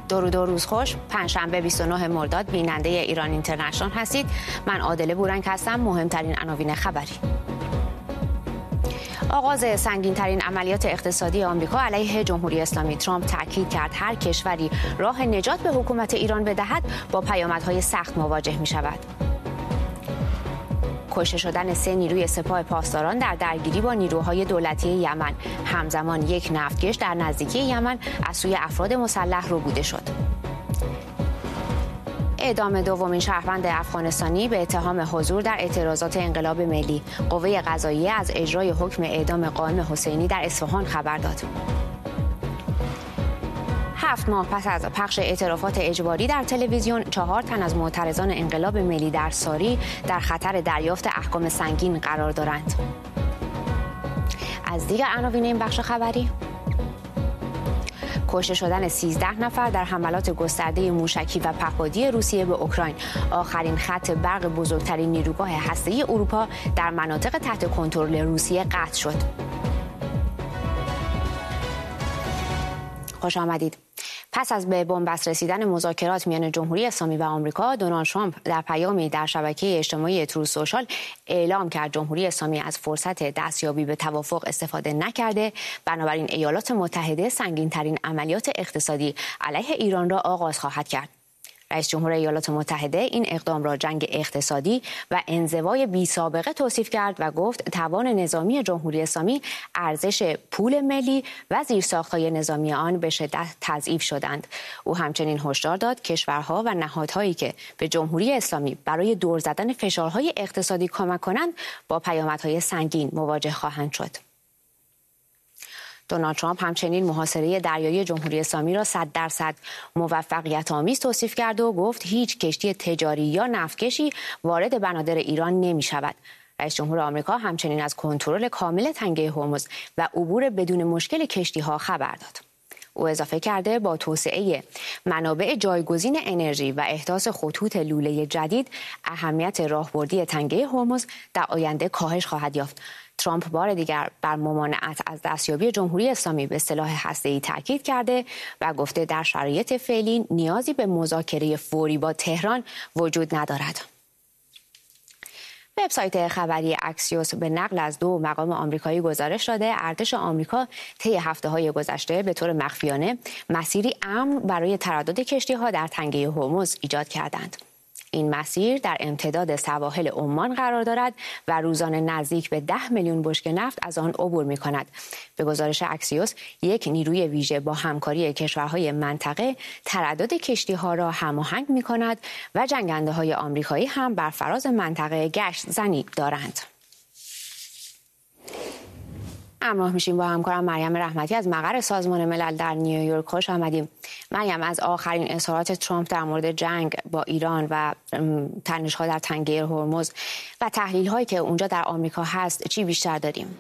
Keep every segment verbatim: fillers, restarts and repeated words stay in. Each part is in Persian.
درود و روز خوش. پنجشنبه بیست و نه مرداد بیننده ایران اینترنشنال هستید. من عادله بورنگ هستم. مهمترین عناوین خبری: آغاز سنگین‌ترین عملیات اقتصادی آمریکا علیه جمهوری اسلامی. ترامپ تاکید کرد هر کشوری راه نجات به حکومت ایران بدهد با پیامدهای سخت مواجه می‌شود. کشته شدن سه نیروی سپاه پاسداران در درگیری با نیروهای دولتی یمن. همزمان یک نفتکش در نزدیکی یمن از سوی افراد مسلح ربوده شد. اعدام دومین شهروند افغانستانی به اتهام حضور در اعتراضات انقلاب ملی. قوه قضاییه از اجرای حکم اعدام قائم حسینی در اصفهان خبر داد. هفت ماه پس از پخش اعترافات اجباری در تلویزیون، چهار تن از معترضان انقلاب ملی در ساری در خطر دریافت احکام سنگین قرار دارند. از دیگر عناوین این بخش خبری: کشته شدن سیزده نفر در حملات گسترده موشکی و پهپادی روسیه به اوکراین. آخرین خط برق بزرگترین نیروگاه هسته‌ای اروپا در مناطق تحت کنترل روسیه قطع شد. خوش آمدید. پس از به بنبست رسیدن مذاکرات میان جمهوری اسلامی و آمریکا، دونالد ترامپ در پیامی در شبکه اجتماعی تروث سوشال اعلام کرد جمهوری اسلامی از فرصت دستیابی به توافق استفاده نکرده، بنابراین ایالات متحده سنگین‌ترین عملیات اقتصادی علیه ایران را آغاز خواهد کرد. رئیس جمهور ایالات متحده این اقدام را جنگ اقتصادی و انزوای بی‌سابقه توصیف کرد و گفت توان نظامی جمهوری اسلامی، ارزش پول ملی و زیرساخت‌های نظامی آن به شدت تضعیف شدند. او همچنین هشدار داد کشورها و نهادهایی که به جمهوری اسلامی برای دور زدن فشارهای اقتصادی کمک کنند با پیامدهای سنگین مواجه خواهند شد. دونالد ترامپ همچنین محاصره دریایی جمهوری اسلامی را صد درصد موفقیت آمیز توصیف کرد و گفت هیچ کشتی تجاری یا نفتکشی وارد بنادر ایران نمی شود. رئیس جمهور آمریکا همچنین از کنترل کامل تنگه هرمز و عبور بدون مشکل کشتی ها خبر داد. او اضافه کرده با توسعه منابع جایگزین انرژی و احداث خطوط لوله جدید، اهمیت راهبردی تنگه هرمز در آینده کاهش خواهد یافت. ترامپ بار دیگر بر ممانعت از دستیابی جمهوری اسلامی به سلاح هسته‌ای تاکید کرده و گفته در شرایط فعلی نیازی به مذاکره فوری با تهران وجود ندارد. وبسایت خبری اکسیوس به نقل از دو مقام آمریکایی گزارش داده ارتش آمریکا طی هفته‌های گذشته به طور مخفیانه مسیری امن برای تردد کشتی‌ها در تنگه هرمز ایجاد کردند. این مسیر در امتداد سواحل عمان قرار دارد و روزانه نزدیک به ده میلیون بشکه نفت از آن عبور می کند. به گزارش اکسیوس، یک نیروی ویژه با همکاری کشورهای منطقه تردد کشتی‌ها را هماهنگ می کند و جنگنده‌های آمریکایی هم بر فراز منطقه گشت زنی دارند. همراه میشیم با همکارم مریم رحمتی از مقر سازمان ملل در نیویورک. خوش آمدیم. مریم، از آخرین اظهارات ترامپ در مورد جنگ با ایران و تنش‌ها در تنگه هرمز و تحلیل‌هایی که اونجا در آمریکا هست چی بیشتر داریم؟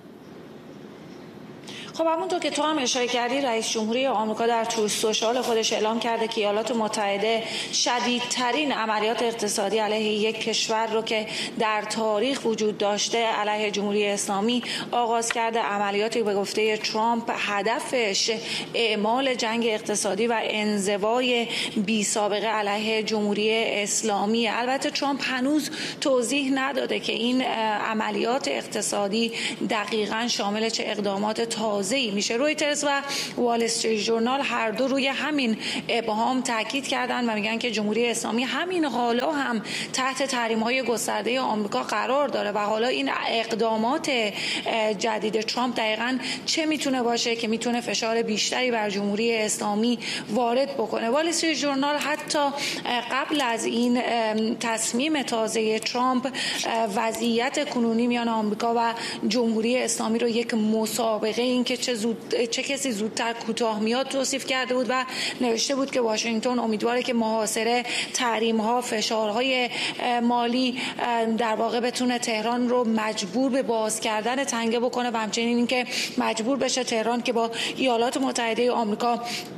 خب همونطور که تو هم اشاره کردی، رئیس جمهوری آمریکا در تروث سوشال خودش اعلام کرده که ایالات متحده شدیدترین عملیات اقتصادی علیه یک کشور رو که در تاریخ وجود داشته علیه جمهوری اسلامی آغاز کرده. عملیاتی به گفته ترامپ هدفش اعمال جنگ اقتصادی و انزوای بی سابقه علیه جمهوری اسلامی. البته ترامپ هنوز توضیح نداده که این عملیات اقتصادی دقیقاً شامل چه اقدامات تازه میشه. رویترز و وال استریت ژورنال هر دو روی همین ابهام تاکید کردن و میگن که جمهوری اسلامی همین حالا هم تحت تحریم‌های گسترده آمریکا قرار داره و حالا این اقدامات جدید ترامپ دقیقاً چه میتونه باشه که میتونه فشار بیشتری بر جمهوری اسلامی وارد بکنه. وال استریت ژورنال حتی قبل از این تصمیم تازه ترامپ وضعیت کنونی میان آمریکا و جمهوری اسلامی رو یک مسابقه این که چه, زود، چه کسی زودتر کوتاه میاد توصیف کرده بود و نوشته بود که واشنگتن امیدواره که محاصره، تحریم‌ها، فشارهای مالی در واقع بتونه تهران رو مجبور به باز کردن تنگه بکنه و همچنین اینکه مجبور بشه تهران که با ایالات متحده آمریکا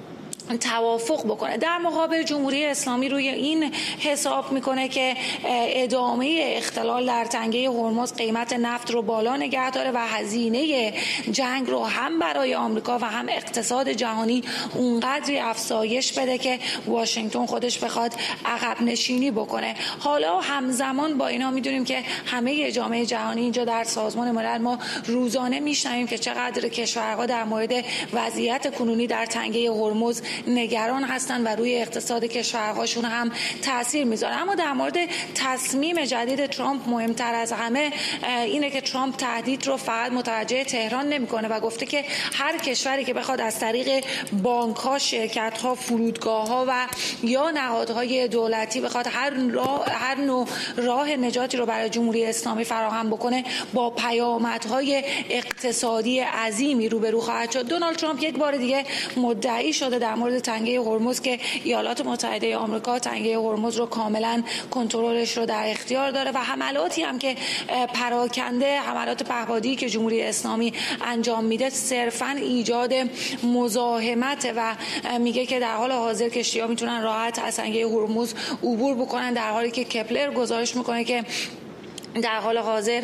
توافق بکنه. در مقابل جمهوری اسلامی روی این حساب میکنه که ادامه اختلال در تنگه هرمز قیمت نفت رو بالا نگه داره و هزینه جنگ رو هم برای آمریکا و هم اقتصاد جهانی اونقدری افزایش بده که واشنگتن خودش بخواد عقب نشینی بکنه. حالا همزمان با اینا میدونیم که همه جامعه جهانی اینجا در سازمان ملل ما روزانه میشنویم که چقدر کشورها در مورد وضعیت کنونی در تنگه هرمز نگران هستند و روی اقتصاد کشورهاشون هم تاثیر میذاره. اما در مورد تصمیم جدید ترامپ مهمتر از همه اینه که ترامپ تهدید رو فقط متوجه تهران نمیکنه و گفته که هر کشوری که بخواد از طریق بانک‌ها، شرکت‌ها، فرودگاه‌ها و یا نهادهای دولتی بخواد هر راه هر نوع راه نجاتی رو برای جمهوری اسلامی فراهم بکنه با پیامدهای اقتصادی عظیمی روبرو خواهد شد. دونالد ترامپ یک بار دیگه مدعی شده در مورد تنگه هرمز که ایالات متحده آمریکا تنگه هرمز رو کاملا کنترلش رو در اختیار داره و حملاتی هم که پراکنده، حملات پهپادی که جمهوری اسلامی انجام میده صرفاً ایجاد مزاحمت و میگه که در حال حاضر کشتی‌ها میتونن راحت از تنگه هرمز عبور بکنن، در حالی که کپلر گزارش میکنه که در حال حاضر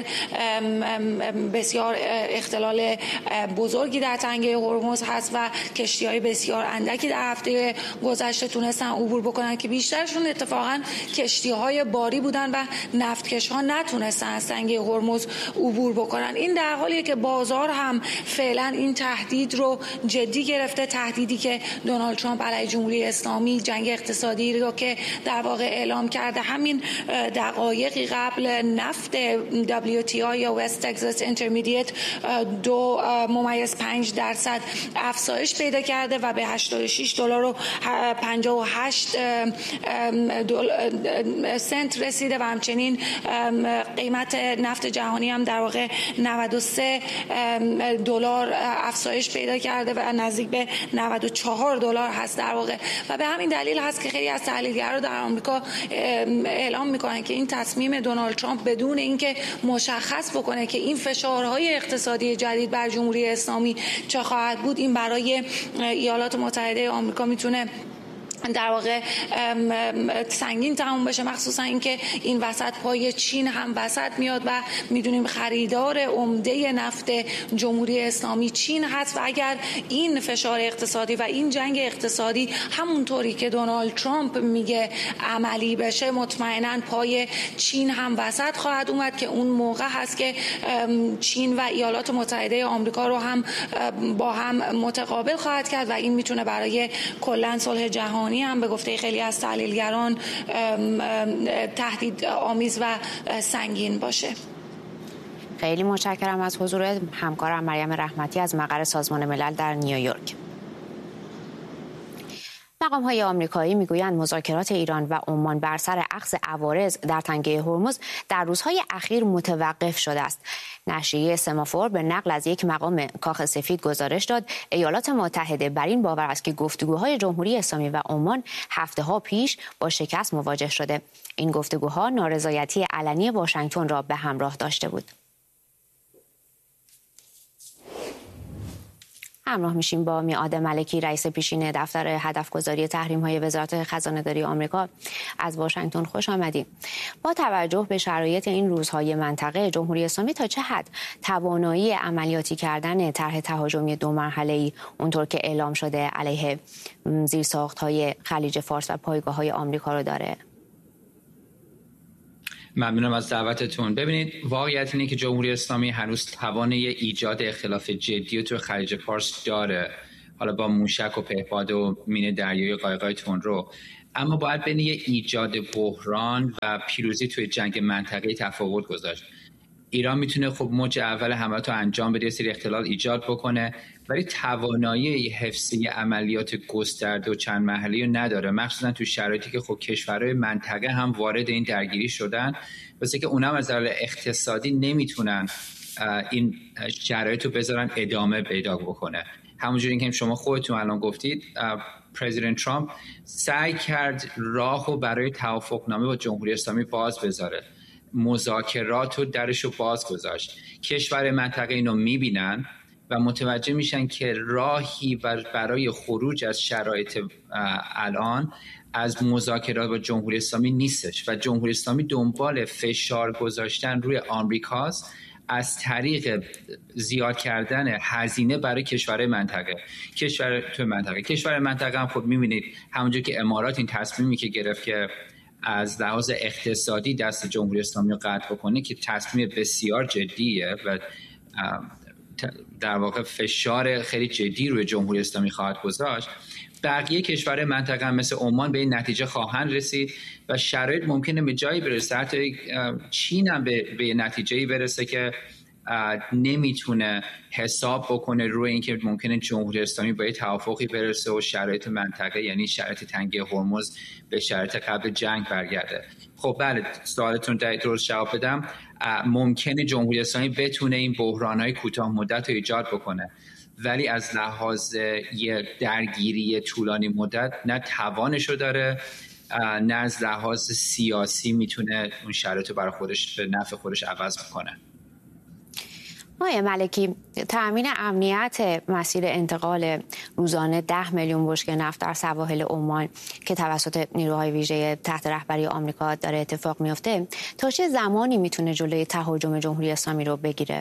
بسیار اختلال بزرگی در تنگه هرمز هست و کشتی‌های بسیار اندکی در هفته گذشته تونستن عبور بکنن که بیشترشون اتفاقا کشتی‌های باری بودن و نفتکش‌ها نتونستن از تنگه هرمز عبور بکنن. این در حالیه که بازار هم فعلا این تهدید رو جدی گرفته، تهدیدی که دونالد ترامپ علیه جمهوری اسلامی، جنگ اقتصادی رو که در واقع اعلام کرده همین دقایقی قبل نفت دبلیو تی آی یا وست تگزاس اینترمدیت دو ممیز پنج درصد افزایش پیدا کرده و به هشتاد و شش دلار و پنجاه و هشت سنت رسیده و همچنین قیمت نفت جهانی هم در واقع نود و سه دلار افزایش پیدا کرده و نزدیک به نود و چهار دلار هست در واقع. و به همین دلیل هست که خیلی از تحلیلگران در آمریکا اعلام میکنن که این تصمیم دونالد ترامپ بدون اینکه مشخص بکنه که این فشارهای اقتصادی جدید بر جمهوری اسلامی چه خواهد بود، این برای ایالات متحده آمریکا میتونه در واقع سنگین تموم بشه، مخصوصا اینکه این وسط پای چین هم وسط میاد و میدونیم خریدار عمده نفت جمهوری اسلامی چین هست و اگر این فشار اقتصادی و این جنگ اقتصادی همونطوری که دونالد ترامپ میگه عملی بشه، مطمئنا پای چین هم وسط خواهد اومد که اون موقع هست که چین و ایالات متحده آمریکا رو هم با هم متقابل خواهد کرد و این میتونه برای کلا صلح جهانی هم به گفته خیلی از تحلیلگران تهدید آمیز و سنگین باشه. خیلی متشکرم از حضور همکارم مریم رحمتی از مقر سازمان ملل در نیویورک. مقام‌های آمریکایی میگویند مذاکرات ایران و عمان بر سر اخذ عوارض در تنگه هرمز در روزهای اخیر متوقف شده است. نشریه سمافور به نقل از یک مقام کاخ سفید گزارش داد ایالات متحده بر این باور است که گفتگوهای جمهوری اسلامی و عمان هفته‌ها پیش با شکست مواجه شده. این گفتگوها نارضایتی علنی واشنگتن را به همراه داشته بود. همراه میشیم با میعاد ملکی، رئیس پیشین دفتر هدفگذاری تحریم‌های وزارت خزانه‌داری آمریکا. از واشنگتن خوش آمدید. با توجه به شرایط این روزهای منطقه، جمهوری اسلامی تا چه حد توانایی عملیاتی کردن طرح تهاجمی دو مرحله‌ای اونطور که اعلام شده علیه زیرساخت‌های خلیج فارس و پایگاه‌های آمریکا رو داره؟ ممنونم از دعوتتون. ببینید، واقعیت اینه که جمهوری اسلامی هنوز توانایی ایجاد اخلاف جدی تو خلیج فارس داره، حالا با موشک و پهپاد و مینه دریایی و قایق‌های تندرو، اما باید بین ایجاد بحران و پیروزی توی جنگ منطقه‌ای تفاوت گذاشت. ایران میتونه خب موج اول حملات رو انجام بده، سری اختلال ایجاد بکنه، ولی توانایی حفظی عملیات گسترده و چند محلی رو نداره، مخصوصا تو شرایطی که خب کشورهای منطقه هم وارد این درگیری شدن، واسه که اونها از نظر اقتصادی نمیتونن این شرایط رو بذارن ادامه پیدا بکنه. همونجوری که شما خودتون الان گفتید، پرزیدنت ترامپ سعی کرد راهو برای توافقنامه با جمهوری اسلامی باز بذاره، مذاکرات رو درش رو باز گذاشت. کشور منطقه اینو میبینن و متوجه میشن که راهی برای خروج از شرایط الان از مذاکرات با جمهوری اسلامی نیستش و جمهوری اسلامی دنبال فشار گذاشتن روی آمریکاست از طریق زیاد کردن هزینه برای کشورهای منطقه کشور تو منطقه کشور منطقه هم خب می‌بینید همونجور که امارات این تصمیمی که گرفت که از لحاظ اقتصادی دست جمهوری اسلامی رو قطع بکنه که تصمیم بسیار جدیه و در واقع فشار خیلی جدی روی جمهوری اسلامی خواهد گذاشت. بقیه کشور منطقه مثل عمان به این نتیجه خواهند رسید و شرایط ممکنه به جایی برسه، حتی چین هم به, به نتیجه‌ای برسه که نمیتونه حساب بکنه روی اینکه ممکنه جمهوری اسلامی با یه توافقی برسه و شرایط منطقه یعنی شرایط تنگه هرمز به شرایط قبل جنگ برگرده. خب بله، سوالتون درست جواب بدم، ممکنه جمهوری اسلامی بتونه این بحران‌های کوتاه مدت رو ایجاد بکنه، ولی از لحاظ یه درگیری طولانی مدت نه توانشو داره نه از لحاظ سیاسی میتونه اون شرایط رو برای خودش به نفع خودش عوض بکنه. آقای ملکی، تأمین امنیت مسیر انتقال روزانه ده میلیون بشکه نفت در سواحل عمان که توسط نیروهای ویژه تحت رهبری آمریکا داره اتفاق میفته، تا چه زمانی میتونه جلوی تهاجم جمهوری اسلامی رو بگیره؟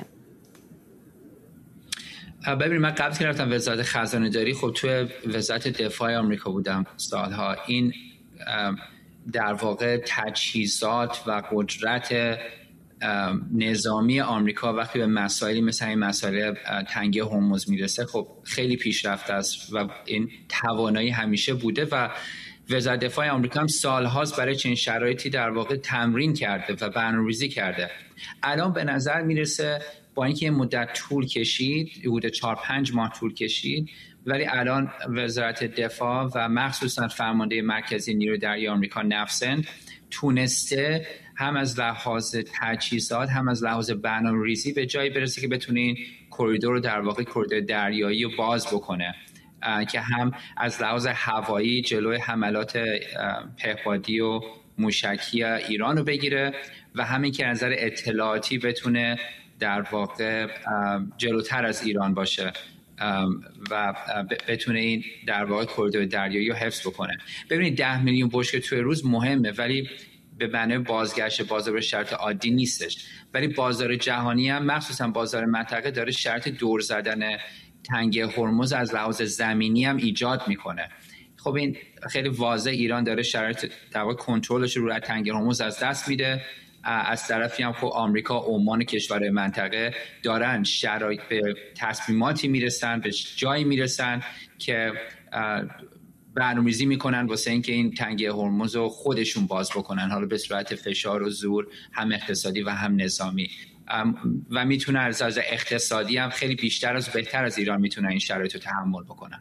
ببینید، من قبل که رفتم وزارت خزانه داری، خب توی وزارت دفاع آمریکا بودم سالها. این در واقع تجهیزات و قدرت نظامی آمریکا وقتی به مسائلی مثل این مسئله تنگه هرمز میرسه خب خیلی پیشرفته است و این توانایی همیشه بوده و وزارت دفاع آمریکا هم سالهاست برای چنین شرایطی در واقع تمرین کرده و برنامه‌ریزی کرده. الان به نظر میرسه با اینکه این مدت طول کشید، حدود چهار پنج ماه طول کشید، ولی الان وزارت دفاع و مخصوصا فرمانده مرکزی نیروی دریایی آمریکا نفسند تونسته هم از لحاظ تجهیزات هم از لحاظ برنامه‌ریزی به جایی برسه که بتونه این کریدور رو در واقع کریدور دریایی رو باز بکنه که هم از لحاظ هوایی جلوی حملات پهپادی و موشکی ایران رو بگیره و همین که از نظر اطلاعاتی بتونه در واقع جلوتر از ایران باشه و بتونه این در واقع کریدور دریایی رو حفظ بکنه. ببینید، ده میلیون بشکه توی روز مهمه، ولی به معنی بازگشت بازار به شرط عادی نیستش. ولی بازار جهانی هم مخصوصا بازار منطقه داره شرط دور زدن تنگه هرمز از لحاظ زمینی هم ایجاد میکنه. خب این خیلی واضح ایران داره شرط در واقع کنترلش رو از تنگه هرمز از دست میده. از طرفی هم خب آمریکا، عمان، کشورهای منطقه دارن شرایط به تصمیماتی میرسن، به جایی میرسن که برنامه‌ریزی میکنن واسه اینکه این تنگه هرمز رو خودشون باز بکنن، حالا به صورت فشار و زور، هم اقتصادی و هم نظامی، و میتونه از لحاظ اقتصادی هم خیلی بیشتر از بهتر از ایران میتونن این شرایط رو تحمل بکنن.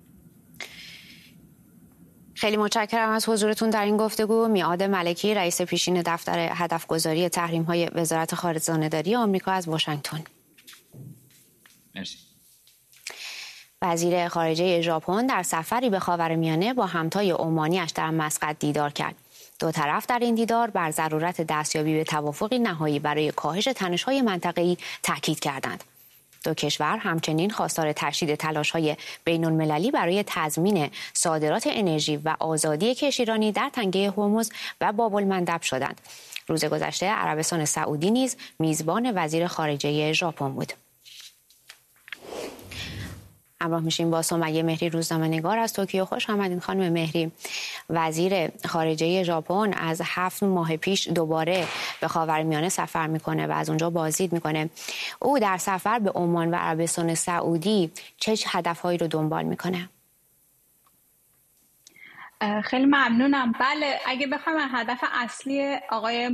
خیلی متشکرم از حضورتون در این گفتگو. میعاد ملکی، رئیس پیشین دفتر هدفگذاری تحریم‌های وزارت خارجه‌داری آمریکا از واشنگتن. مرسی. وزیر خارجه ژاپن در سفری به خاورمیانه با همتای عمانی‌اش در مسقط دیدار کرد. دو طرف در این دیدار بر ضرورت دستیابی به توافقی نهایی برای کاهش تنش‌های منطقه‌ای تاکید کردند. دو کشور همچنین خواستار تشدید تلاش‌های بین‌المللی برای تضمین صادرات انرژی و آزادی کشتیرانی در تنگه هرمز و باب المندب شدند. روز گذشته عربستان سعودی نیز میزبان وزیر خارجه ژاپن بود. همراه میشیم با سمیه مهری، روزنامه‌نگار از توکیو. خوش آمدین خانم مهری. وزیر خارجه ژاپن از هفت ماه پیش دوباره به خاورمیانه سفر میکنه و از اونجا بازدید میکنه. او در سفر به عمان و عربستان سعودی چه هدفهایی رو دنبال میکنه؟ خیلی ممنونم. بله، اگه بخوایم هدف اصلی آقای